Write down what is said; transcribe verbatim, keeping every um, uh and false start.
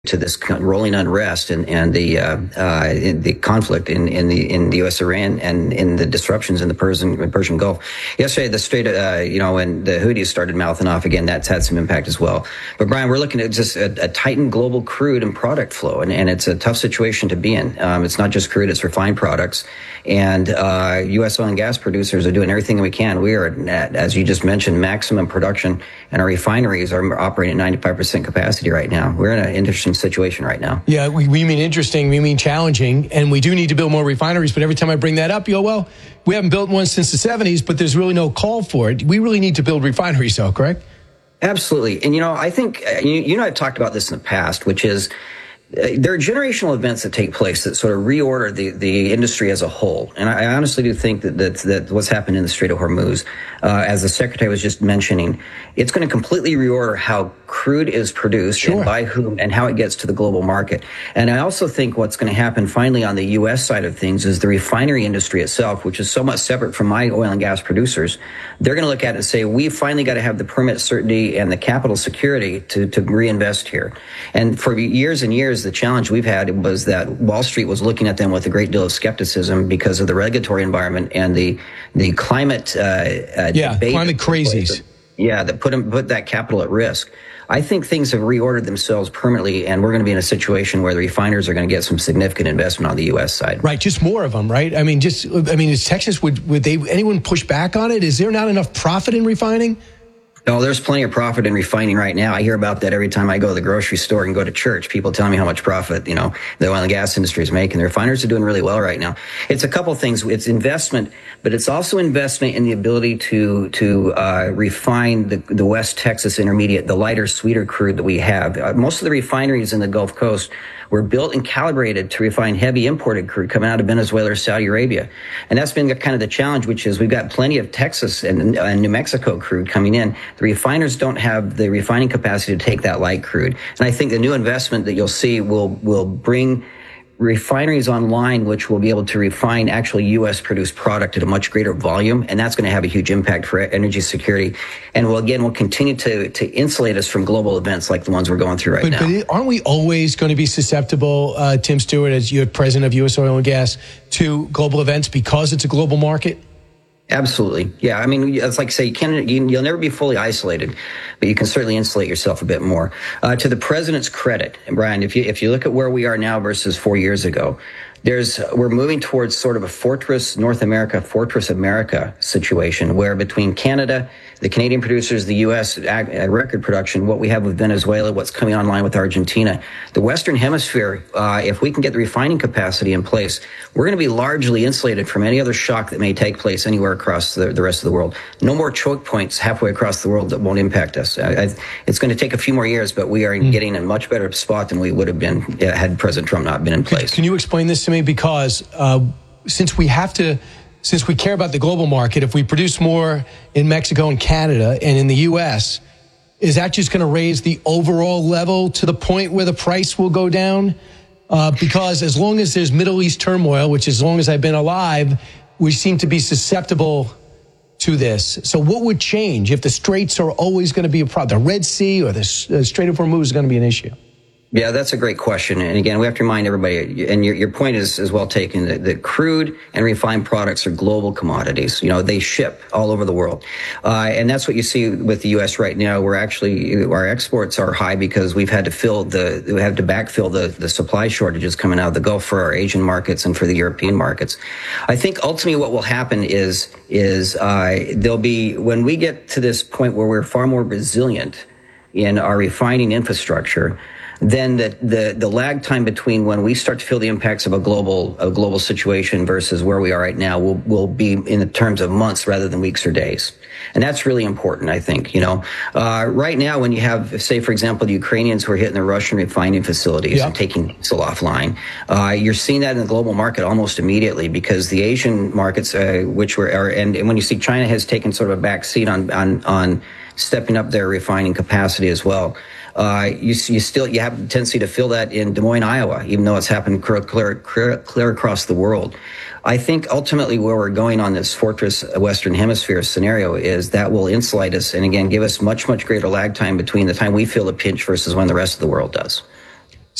to this rolling unrest and, and the uh, uh, in the conflict in, in the in the U S Iran and in the disruptions in the Persian Persian Gulf. Yesterday, the Strait, uh, you know, and the Houthis started mouthing off again. That's had some impact as well. But Brian, we're looking at just a, a tightened global crude and product flow, and, and it's a tough situation to be in. Um, it's not just crude; it's refined products. And uh, U S oil and gas producers are doing everything we can. We are at, as you just mentioned, maximum production, and our refineries are operating at ninety-five percent capacity right now. We're in an interesting situation right now. Yeah, we, we mean interesting, we mean challenging, and we do need to build more refineries. But every time I bring that up, you go, well, we haven't built one since the seventies, but there's really no call for it. We really need to build refineries, though, correct? Absolutely. And, you know, I think uh, you, you and I have talked about this in the past, which is uh, there are generational events that take place that sort of reorder the, the industry as a whole. And I, I honestly do think that, that, that what's happened in the Strait of Hormuz, uh, as the Secretary was just mentioning, it's going to completely reorder how crude is produced sure. and by whom and how it gets to the global market. And I also think what's going to happen finally on the U S side of things is the refinery industry itself, which is somewhat separate from my oil and gas producers. They're going to look at it and say, we've finally got to have the permit certainty and the capital security to, to reinvest here. And for years and years, the challenge we've had was that Wall Street was looking at them with a great deal of skepticism because of the regulatory environment and the, the climate uh, uh, yeah, debate. climate crazies. Yeah, that put them, put that capital at risk. I think things have reordered themselves permanently, and we're going to be in a situation where the refiners are going to get some significant investment on the U S side. Right, just more of them, right? I mean, just I mean, is Texas would would they anyone push back on it? Is there not enough profit in refining? No, there's plenty of profit in refining right now. I hear about that every time I go to the grocery store and go to church. People tell me how much profit, you know, the oil and gas industry is making. The refiners are doing really well right now. It's a couple things. It's investment, but it's also investment in the ability to to uh, refine the, the West Texas Intermediate, the lighter, sweeter crude that we have. Uh, most of the refineries in the Gulf Coast were built and calibrated to refine heavy imported crude coming out of Venezuela or Saudi Arabia. And that's been kind of the challenge, which is we've got plenty of Texas and, and New Mexico crude coming in. The refiners don't have the refining capacity to take that light crude. And I think the new investment that you'll see will will bring refineries online, which will be able to refine actually U S produced product at a much greater volume. And that's going to have a huge impact for energy security. And will again, will continue to, to insulate us from global events like the ones we're going through right but, now. But aren't we always going to be susceptible, uh, Tim Stewart, as you're president of U S Oil and Gas, to global events because it's a global market? Absolutely. Yeah. I mean, it's like I say, you can, you, you'll never be fully isolated, but you can certainly insulate yourself a bit more. Uh, to the president's credit, and Brian, if you, if you look at where we are now versus four years ago, there's, we're moving towards sort of a fortress North America, fortress America situation where between Canada, the Canadian producers, the U S ag- record production, what we have with Venezuela, what's coming online with Argentina, the Western Hemisphere, uh, if we can get the refining capacity in place, we're going to be largely insulated from any other shock that may take place anywhere across the, the rest of the world. No more choke points halfway across the world that won't impact us. I, I, it's going to take a few more years, but we are mm. getting in a much better spot than we would have been uh, had President Trump not been in place. Can, can you explain this to me? Because uh, since we have to... Since we care about the global market, if we produce more in Mexico and Canada and in the U S, is that just going to raise the overall level to the point where the price will go down? Uh, because as long as there's Middle East turmoil, which as long as I've been alive, we seem to be susceptible to this. So what would change if the straits are always going to be a problem? The Red Sea or the uh, Strait of Hormuz is going to be an issue? Yeah, that's a great question. And again, we have to remind everybody, and your, your point is, is well taken, that, that crude and refined products are global commodities. You know, they ship all over the world. Uh, and that's what you see with the U S right now. We're actually, our exports are high because we've had to fill the, we have to backfill the, the supply shortages coming out of the Gulf for our Asian markets and for the European markets. I think ultimately what will happen is, is, uh, there'll be, when we get to this point where we're far more resilient in our refining infrastructure, then the, the, the lag time between when we start to feel the impacts of a global, a global situation versus where we are right now will, will be in the terms of months rather than weeks or days. And that's really important, I think, you know. Uh, right now, when you have, say, for example, the Ukrainians who are hitting the Russian refining facilities yep. and taking diesel offline, uh, you're seeing that in the global market almost immediately because the Asian markets, uh, which were, are, and, and when you see China has taken sort of a back seat on, on, on stepping up their refining capacity as well. Uh, you, you still, you have a tendency to feel that in Des Moines, Iowa, even though it's happened clear, clear, clear, clear across the world. I think ultimately where we're going on this fortress Western Hemisphere scenario is that will insulate us and again, give us much, much greater lag time between the time we feel the pinch versus when the rest of the world does.